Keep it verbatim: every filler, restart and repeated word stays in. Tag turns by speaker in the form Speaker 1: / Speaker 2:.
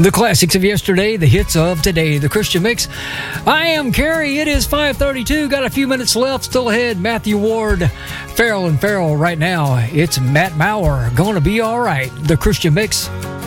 Speaker 1: The classics of yesterday, the hits of today, the Christian Mix. I am Carrie. It is five thirty-two. Got a few minutes left. Still ahead. Matthew Ward, Farrell and Farrell right now. It's Matt Maurer. Gonna be all right. The Christian Mix.